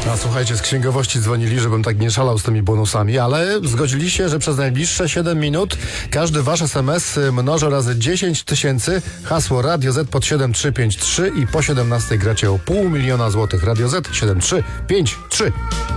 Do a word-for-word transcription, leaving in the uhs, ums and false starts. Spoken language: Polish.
A słuchajcie, z księgowości dzwonili, żebym tak nie szalał z tymi bonusami, ale zgodzili się, że przez najbliższe siedem minut każdy wasz es em es mnoży razy dziesięć tysięcy, hasło Radio Z pod siedem trzy pięć trzy i po siedemnastej gracie o pół miliona złotych. Radio Z siedem trzy pięć trzy.